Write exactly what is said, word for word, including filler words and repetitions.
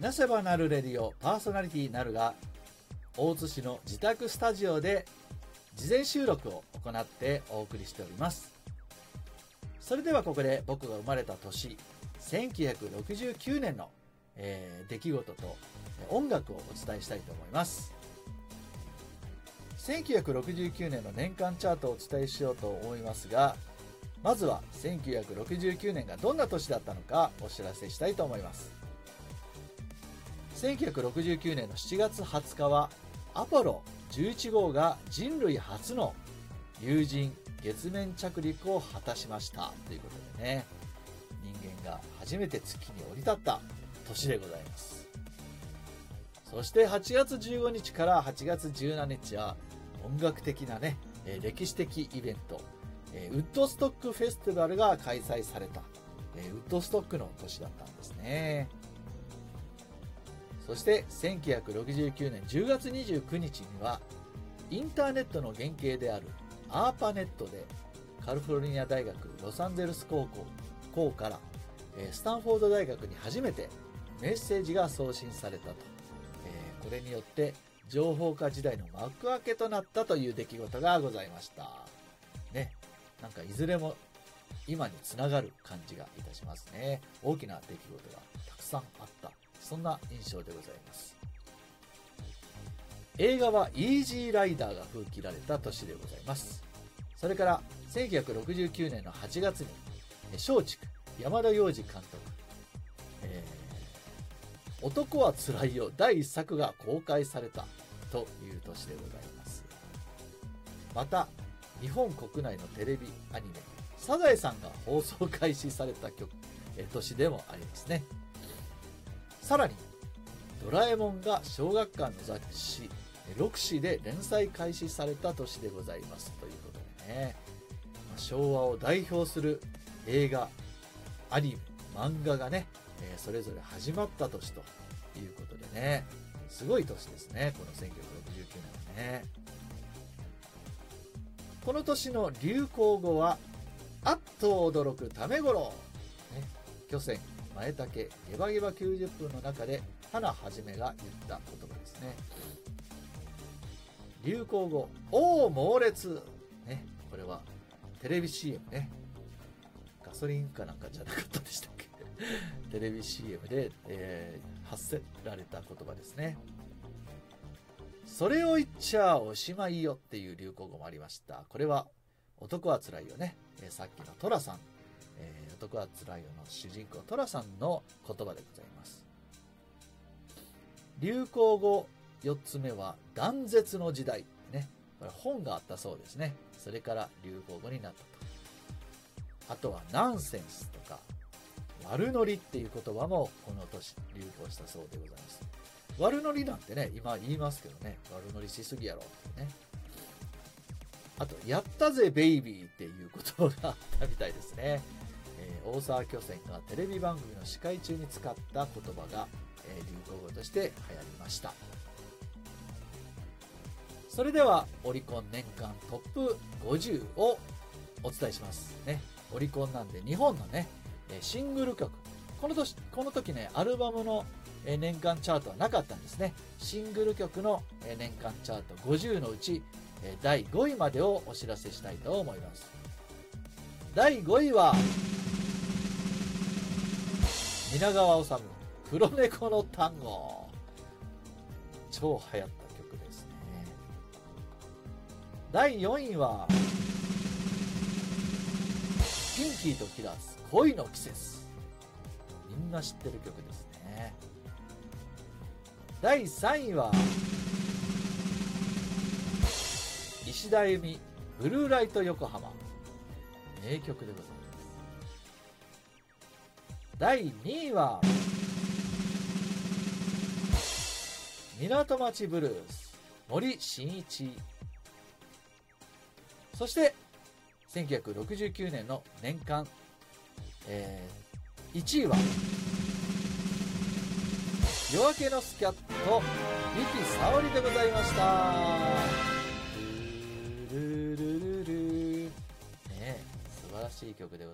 なせばなるレディオパーソナリティなるが、大津市の自宅スタジオで事前収録を行ってお送りしております。それではここで僕が生まれた年、せんきゅうひゃくろくじゅうきゅうねんの、えー、出来事と音楽をお伝えしたいと思います。せんきゅうひゃくろくじゅうきゅうねんの年間チャートをお伝えしようと思いますが、まずはせんきゅうひゃくろくじゅうきゅうねんがどんな年だったのかお知らせしたいと思います。せんきゅうひゃくろくじゅうきゅうねんのしちがつはつかはアポロじゅういち号が人類初の有人月面着陸を果たしましたということでね、人間が初めて月に降り立った年でございます。そしてはちがつじゅうごにちからはちがつじゅうしちにちは音楽的なね、歴史的イベント、ウッドストックフェスティバルが開催された、ウッドストックの年だったんですね。そしてせんきゅうひゃくろくじゅうきゅうねんじゅうがつにじゅうくにちには、インターネットの原型であるアーパネットでカリフォルニア大学ロサンゼルス高校校からスタンフォード大学に初めてメッセージが送信されたと。これによって情報化時代の幕開けとなったという出来事がございました。ね。なんかいずれも今につながる感じがいたしますね。大きな出来事がたくさんあった。そんな印象でございます。映画はイージーライダーが封切られた年でございます。それからせんきゅうひゃくろくじゅうきゅうねんのはちがつに松竹山田洋次監督、えー、男はつらいよだいいっさくが公開されたという年でございます。また日本国内のテレビアニメサザエさんが放送開始された曲え年でもありますね。さらにドラえもんが小学館の雑誌ろくしで連載開始された年でございますということでね、昭和を代表する映画アニメ漫画がね、それぞれ始まった年ということでね、すごい年ですね、このせんきゅうひゃくろくじゅうきゅうねんはね。この年の流行語はあっと驚くためごろ、ね、巨泉前竹ゲバゲバきゅうじゅっぷんの中で花はじめが言った言葉ですね。流行語おー猛烈、ね、これはテレビ シーエム ね、ガソリンかなんかじゃなかったでしたっけテレビ シーエム で、えー、発せられた言葉ですね。それを言っちゃおしまいよっていう流行語もありました。これは男はつらいよね、えー、さっきのトラさん、えー、男はつらいよの主人公トラさんの言葉でございます。流行語よっつめは断絶の時代ね、これ本があったそうですね。それから流行語になったと。あとはナンセンスとか悪ノリっていう言葉もこの年流行したそうでございます。悪ノリなんてね、今言いますけどね、悪ノリしすぎやろってね。あと、やったぜベイビーっていう言葉があったみたいですね。えー、大沢巨泉がテレビ番組の司会中に使った言葉が、えー、流行語として流行りました。それではオリコン年間トップごじゅうをお伝えしますね。オリコンなんで日本のね、シングル曲。この年、この時ね、アルバムの年間チャートはなかったんですね。シングル曲の年間チャートごじゅうのうちだいごいまでをお知らせしたいと思います。だいごいは蜷川治黒猫の単語。超流行った曲ですね。だいよんいはピンキーとキラーズ恋の季節。みんな知ってる曲ですね。だいさんいは石田由美ブルーライト横浜。名曲でございます。だいにいは港町ブルース森進一。そしてせんきゅうひゃくろくじゅうきゅうねんの年間、えー、いちいは夜明けのスキャット三木沙織でございました。ルルルルルルねえ、素晴らしい曲でございます。